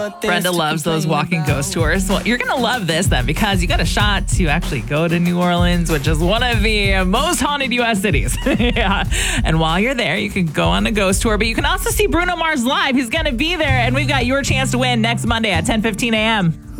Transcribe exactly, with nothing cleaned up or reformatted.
Brenda loves those walking ghost tours. Well, you're going to love this then because you got a shot to actually go to New Orleans, which is one of the most haunted U S cities. Yeah. And while you're there, you can go on a ghost tour, but you can also see Bruno Mars live. He's going to be there, and we've got your chance to win next Monday at ten fifteen a.m.